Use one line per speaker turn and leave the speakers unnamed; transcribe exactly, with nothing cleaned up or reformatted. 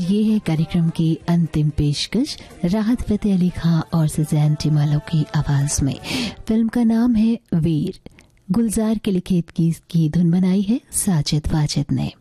ये है कार्यक्रम की अंतिम पेशकश राहत फतेह अली खां और सुजैन टिमालो की आवाज में। फिल्म का नाम है वीर। गुलजार के लिखित गीत की धुन बनाई है साजिद वाजिद ने।